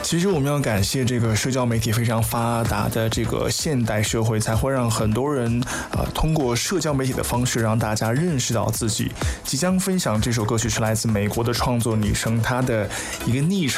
其实我们要感谢这个社交媒体非常发达的这个现代社会，才会让很多人通过社交媒体的方式让大家认识到自己。即将分享这首歌曲是来自美国的创作女生，她的一个昵称